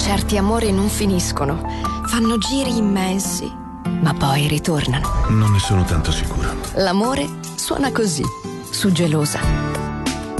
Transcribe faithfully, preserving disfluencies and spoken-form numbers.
Certi amori non finiscono, fanno giri immensi, ma poi ritornano. Non ne sono tanto sicuro. L'amore suona così, su Gelosa.